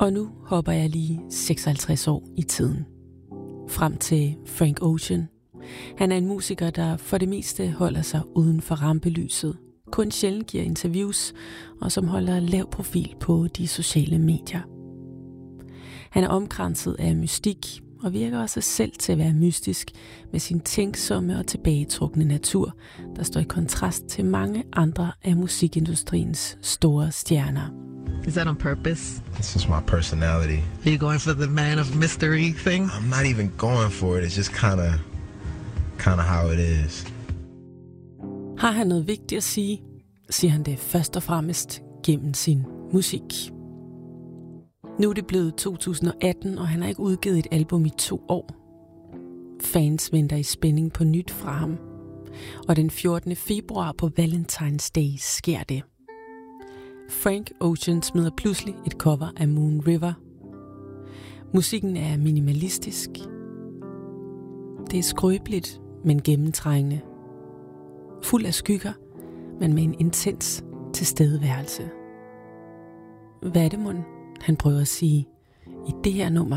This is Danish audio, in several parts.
Og nu hopper jeg lige 56 år i tiden. Frem til Frank Ocean. Han er en musiker, der for det meste holder sig uden for rampelyset, kun sjældent giver interviews, og som holder lav profil på de sociale medier. Han er omkranset af mystik, og virker også selv til at være mystisk med sin tænksomme og tilbagetrukne natur, der står i kontrast til mange andre af musikindustriens store stjerner. Is that on purpose? It's just my personality. Are you going for the man of mystery thing? I'm not even going for it. It's just kind of how it is. Har han noget vigtigt at sige, siger han det først og fremmest gennem sin musik. Nu er det blevet 2018, og han har ikke udgivet et album i 2 år. Fans venter i spænding på nyt fra ham. Og den 14. februar på Valentine's Day sker det. Frank Ocean smider pludselig et cover af Moon River. Musikken er minimalistisk. Det er skrøbeligt, men gennemtrængende. Fuld af skygger, men med en intens tilstedeværelse. Hvad er det, mon, han prøver at sige i det her nummer?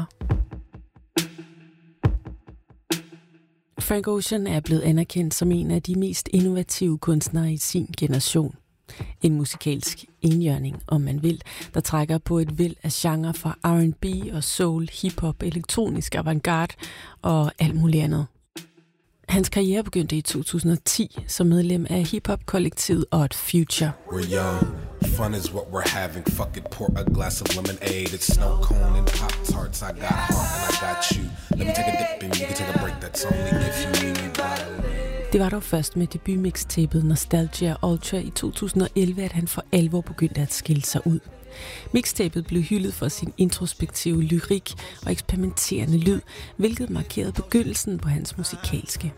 Frank Ocean er blevet anerkendt som en af de mest innovative kunstnere i sin generation. En musikalsk enhjørning, om man vil, der trækker på et væld af genre fra R&B og soul, hiphop, elektronisk avantgarde og alt muligt andet. Hans karriere begyndte i 2010 som medlem af hiphop-kollektivet Odd Future. We're young, fun is what we're having. Fuck it, pour a glass of lemonade. It's snow cone and Pop-Tarts. I got heart and I got you. Let me take a dip and you can take a break. That's only if you need me, bro. Det var dog først med debutmixtapet Nostalgia Ultra i 2011, at han for alvor begyndte at skille sig ud. Mixtapet blev hyldet for sin introspektive lyrik og eksperimenterende lyd, hvilket markerede begyndelsen på hans musikalske